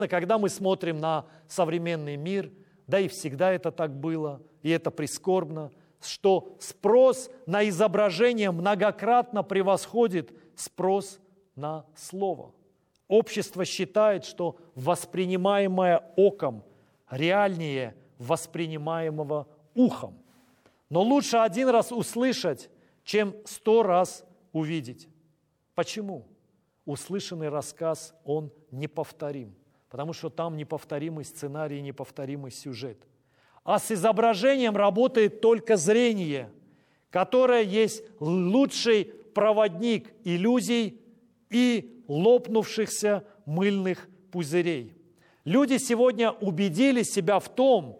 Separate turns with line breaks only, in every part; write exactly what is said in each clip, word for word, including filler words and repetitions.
Когда мы смотрим на современный мир, да и всегда это так было, и это прискорбно, что спрос на изображение многократно превосходит спрос на слово. Общество считает, что воспринимаемое оком реальнее воспринимаемого ухом. Но лучше один раз услышать, чем сто раз увидеть. Почему? Услышанный рассказ, он неповторим, потому что там неповторимый сценарий, неповторимый сюжет. А с изображением работает только зрение, которое есть лучший проводник иллюзий и лопнувшихся мыльных пузырей. Люди сегодня убедили себя в том,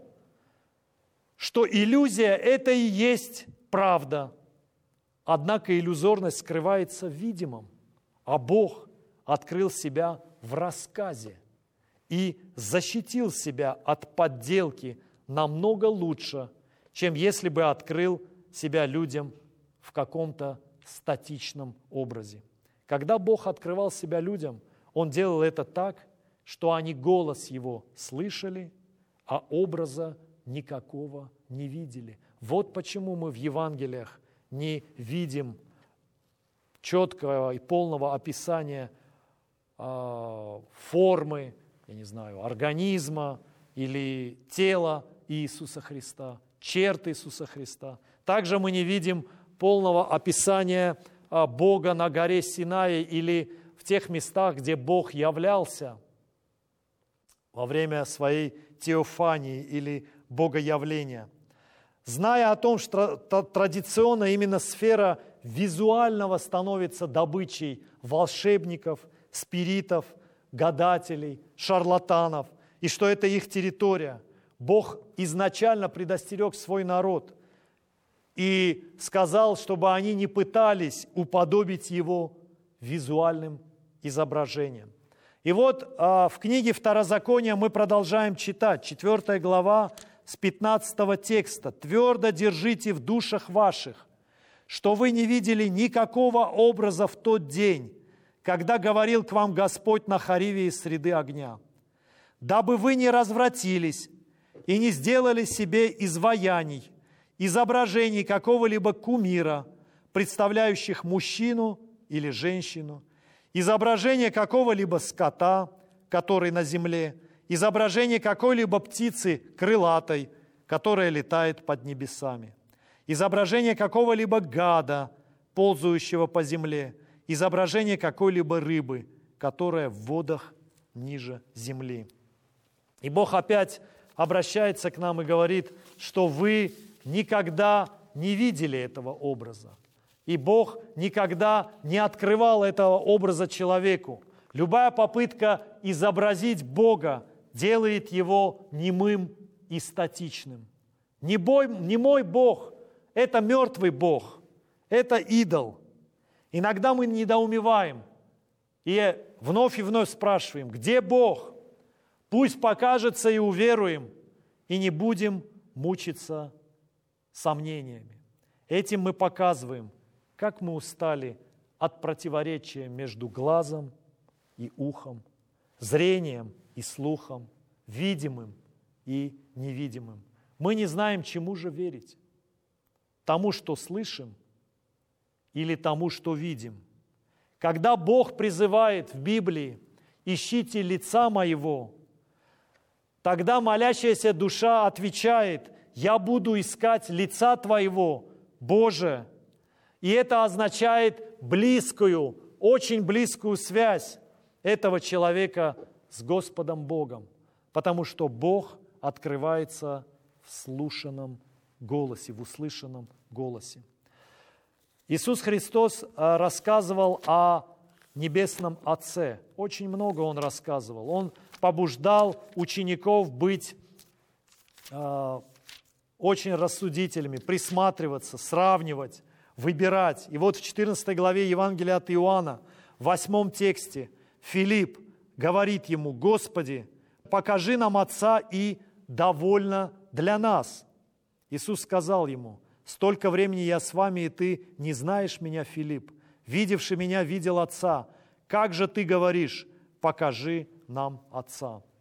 что иллюзия – это и есть правда. Однако иллюзорность скрывается в видимом, а Бог открыл себя в рассказе и защитил себя от подделки намного лучше, чем если бы открыл себя людям в каком-то статичном образе. Когда Бог открывал себя людям, Он делал это так, что они голос Его слышали, а образа никакого не видели. Вот почему мы в Евангелиях не видим четкого и полного описания э, формы, я не знаю, организма или тела Иисуса Христа, черт Иисуса Христа. Также мы не видим полного описания э, Бога на горе Синай или в тех местах, где Бог являлся во время своей теофании или богоявления. Зная о том, что традиционно именно сфера визуального становится добычей волшебников, спиритов, гадателей, шарлатанов, и что это их территория, Бог изначально предостерег свой народ и сказал, чтобы они не пытались уподобить его визуальным изображением. И вот в книге Второзакония мы продолжаем читать, четвёртая глава, с пятнадцатого текста. «Твердо держите в душах ваших, что вы не видели никакого образа в тот день, когда говорил к вам Господь на Хориве из среды огня, дабы вы не развратились и не сделали себе изваяний, изображений какого-либо кумира, представляющих мужчину или женщину, изображение какого-либо скота, который на земле, изображение какой-либо птицы крылатой, которая летает под небесами, изображение какого-либо гада, ползающего по земле, изображение какой-либо рыбы, которая в водах ниже земли». И Бог опять обращается к нам и говорит, что вы никогда не видели этого образа. И Бог никогда не открывал этого образа человеку. Любая попытка изобразить Бога делает его немым и статичным. Не мой, не мой Бог, это мертвый Бог, это идол. Иногда мы недоумеваем и вновь и вновь спрашиваем, где Бог? Пусть покажется и уверуем, и не будем мучиться сомнениями. Этим мы показываем, как мы устали от противоречия между глазом и ухом, зрением и слухом, видимым и невидимым. Мы не знаем, чему же верить. Тому, что слышим, или тому, что видим. Когда Бог призывает в Библии «Ищите лица моего», тогда молящаяся душа отвечает «Я буду искать лица Твоего, Боже». И это означает близкую, очень близкую связь этого человека с Господом Богом, потому что Бог открывается в слушанном голосе, в услышанном голосе. Иисус Христос рассказывал о Небесном Отце. Очень много Он рассказывал. Он побуждал учеников быть э, очень рассудительными, присматриваться, сравнивать, выбирать. И вот в четырнадцатой главе Евангелия от Иоанна, в восьмом тексте, Филипп говорит ему: «Господи, покажи нам Отца, и довольно для нас». Иисус сказал ему: «Столько времени я с вами, и ты не знаешь меня, Филипп. Видевший меня, видел Отца. Как же ты говоришь: покажи нам Отца.